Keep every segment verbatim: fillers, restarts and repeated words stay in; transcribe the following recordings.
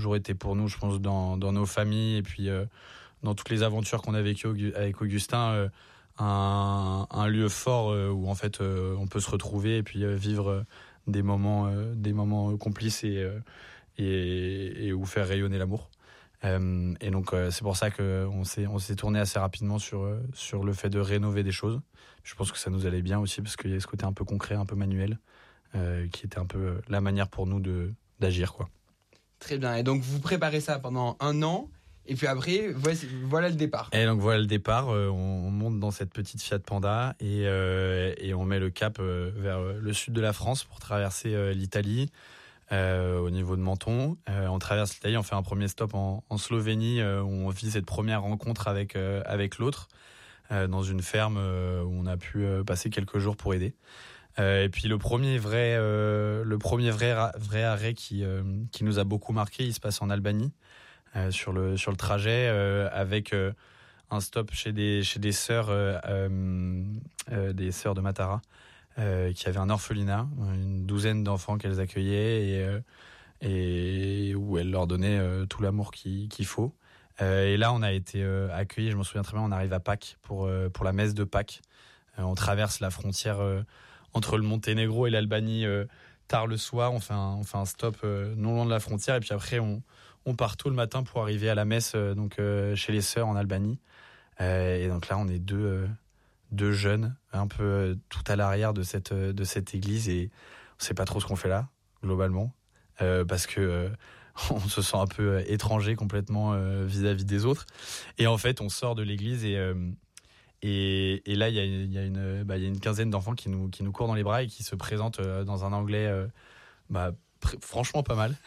toujours été pour nous, je pense, dans, dans nos familles et puis euh, dans toutes les aventures qu'on a vécues avec Augustin, euh, un, un lieu fort euh, où en fait euh, on peut se retrouver et puis euh, vivre euh, des moments, euh, des moments complices et, euh, et, et où faire rayonner l'amour. Euh, et donc euh, c'est pour ça qu'on s'est, on s'est tourné assez rapidement sur, euh, sur le fait de rénover des choses. Je pense que ça nous allait bien aussi parce qu'il y a ce côté un peu concret, un peu manuel, euh, qui était un peu euh, la manière pour nous de, d'agir, quoi. Très bien. Et donc vous préparez ça pendant un an et puis après voici, voilà le départ. Et donc voilà le départ, euh, on, on monte dans cette petite Fiat Panda et, euh, et on met le cap euh, vers le sud de la France pour traverser euh, l'Italie. Euh, au niveau de Menton, euh, on traverse l'Italie, on fait un premier stop en, en Slovénie euh, où on vit cette première rencontre avec euh, avec l'autre euh, dans une ferme euh, où on a pu euh, passer quelques jours pour aider. Euh, et puis le premier vrai euh, le premier vrai vrai arrêt qui euh, qui nous a beaucoup marqué, il se passe en Albanie euh, sur le sur le trajet euh, avec euh, un stop chez des chez des sœurs euh, euh, euh, des sœurs de Matara. Euh, qui avait un orphelinat, une douzaine d'enfants qu'elles accueillaient et, euh, et où elles leur donnaient euh, tout l'amour qu'il, qu'il faut. Euh, et là, on a été euh, accueillis, je m'en souviens très bien, on arrive à Pâques pour, euh, pour la messe de Pâques. Euh, on traverse la frontière euh, entre le Monténégro et l'Albanie euh, tard le soir, on fait un, on fait un stop euh, non loin de la frontière et puis après on, on part tôt le matin pour arriver à la messe euh, donc, euh, chez les sœurs en Albanie. Euh, et donc là, on est deux... Euh, deux jeunes, un peu euh, tout à l'arrière de cette, euh, de cette église et on sait pas trop ce qu'on fait là, globalement, euh, parce que euh, on se sent un peu euh, étranger complètement euh, vis-à-vis des autres. Et en fait, on sort de l'église et, euh, et, et là, il y a, y a une, bah, y a une quinzaine d'enfants qui nous, qui nous courent dans les bras et qui se présentent euh, dans un anglais euh, bah, pr- franchement pas mal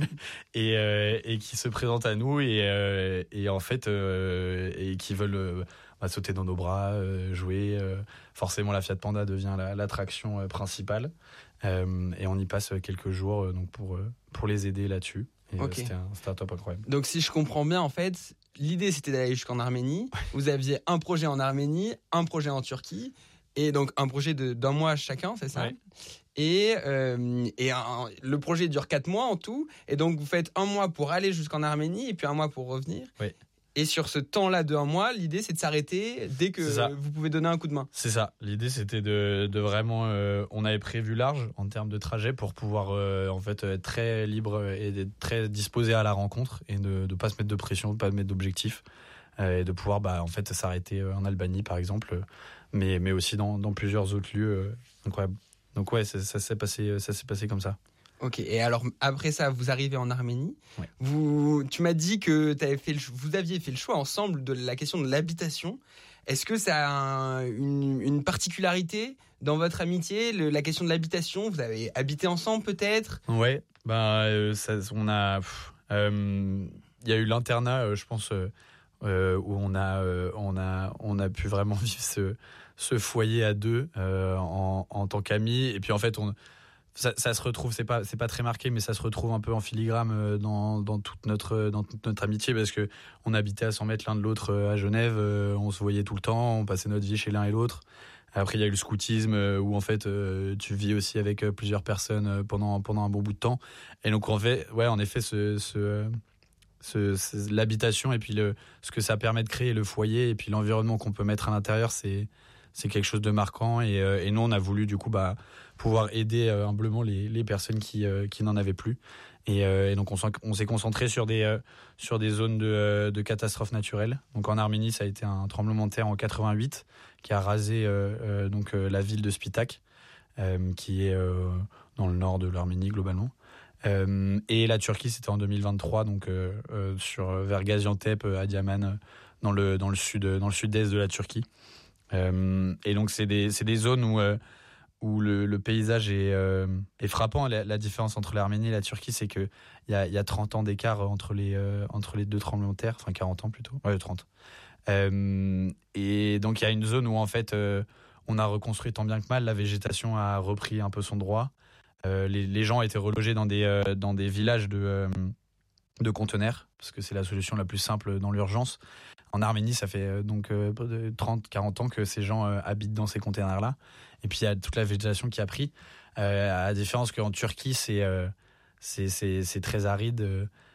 et, euh, et qui se présentent à nous et, euh, et en fait, euh, et qui veulent... Euh, à sauter dans nos bras, euh, jouer. Euh, forcément, la Fiat Panda devient la, l'attraction euh, principale. Euh, et on y passe quelques jours euh, donc pour, euh, pour les aider là-dessus. Et okay. euh, c'était, un, c'était un top incroyable. Donc, si je comprends bien, en fait, l'idée, c'était d'aller jusqu'en Arménie. Vous aviez un projet en Arménie, un projet en Turquie. Et donc, un projet de, d'un mois chacun, c'est ça ? Ouais. Et, euh, et un, le projet dure quatre mois en tout. Et donc, vous faites un mois pour aller jusqu'en Arménie et puis un mois pour revenir. Oui. Et sur ce temps-là de un mois, l'idée c'est de s'arrêter dès que vous pouvez donner un coup de main. C'est ça. L'idée c'était de, de vraiment, euh, on avait prévu large en termes de trajet pour pouvoir euh, en fait être très libre et d'être très disposé à la rencontre et de ne pas se mettre de pression, de pas mettre d'objectifs euh, et de pouvoir bah en fait s'arrêter en Albanie par exemple, mais mais aussi dans dans plusieurs autres lieux euh, incroyables. Donc ouais, ça, ça s'est passé, ça s'est passé comme ça. Ok, et alors après ça, vous arrivez en Arménie. Ouais. Vous, tu m'as dit que t'avais fait le, vous aviez fait le choix ensemble de la question de l'habitation. Est-ce que ça a un, une, une particularité dans votre amitié, le, la question de l'habitation? Vous avez habité ensemble peut-être? Ouais, bah euh, ça, on a, il euh, y a eu l'internat, euh, je pense, euh, euh, où on a, euh, on a, on a pu vraiment vivre ce, ce foyer à deux euh, en, en tant qu'amis. Et puis en fait, on Ça, ça se retrouve, c'est pas, c'est pas très marqué, mais ça se retrouve un peu en filigrane dans, dans toute notre, dans toute notre amitié parce que on habitait à cent mètres l'un de l'autre à Genève, on se voyait tout le temps, on passait notre vie chez l'un et l'autre. Après, il y a eu le scoutisme où en fait, tu vis aussi avec plusieurs personnes pendant, pendant un bon bout de temps. Et donc, en fait, ouais, en effet, ce, ce, ce, ce l'habitation et puis le, ce que ça permet de créer, le foyer et puis l'environnement qu'on peut mettre à l'intérieur, c'est, c'est quelque chose de marquant et, euh, et nous on a voulu du coup bah pouvoir aider euh, humblement les, les personnes qui euh, qui n'en avaient plus et, euh, et donc on, on s'est concentré sur des euh, sur des zones de euh, de catastrophes naturelles. Donc en Arménie ça a été un tremblement de terre en quatre-vingt-huit qui a rasé euh, euh, donc euh, la ville de Spitak euh, qui est euh, dans le nord de l'Arménie globalement. Euh, et la Turquie c'était en deux mille vingt-trois donc euh, euh, sur vers Gaziantep, Adiaman dans le dans le sud dans le sud-est de la Turquie. Euh, et donc c'est des c'est des zones où euh, où le, le paysage est euh, est frappant. La, la différence entre l'Arménie et la Turquie, c'est que il y a il y a trente ans d'écart entre les euh, entre les deux tremblements de terre, enfin quarante ans plutôt, ouais trente. Euh, et donc il y a une zone où en fait euh, on a reconstruit tant bien que mal, la végétation a repris un peu son droit. Euh, les les gens étaient relogés dans des euh, dans des villages de euh, de conteneurs, parce que c'est la solution la plus simple dans l'urgence. En Arménie, ça fait euh, donc euh, trente quarante ans que ces gens euh, habitent dans ces containers-là. Et puis, il y a toute la végétation qui a pris. Euh, à la différence qu'en Turquie, c'est, euh, c'est, c'est, c'est très aride.